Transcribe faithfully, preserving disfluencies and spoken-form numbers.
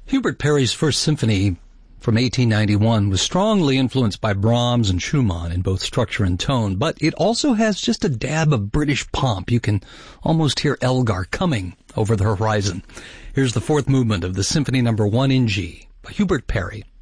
Hubert Parry's First Symphony from eighteen ninety-one was strongly influenced by Brahms and Schumann in both structure and tone, but it also has just a dab of British pomp. You can almost hear Elgar coming over the horizon. Here's the fourth movement of the Symphony Number One in G by Hubert Parry.